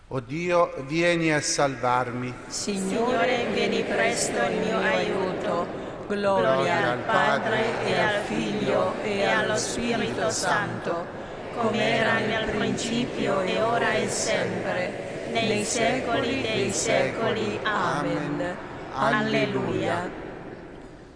O Dio, vieni a salvarmi. Signore, vieni presto in mio aiuto. Gloria al Padre e al Figlio e allo Spirito Santo, come era nel principio e ora e sempre, nei secoli dei secoli. Amen. Alleluia.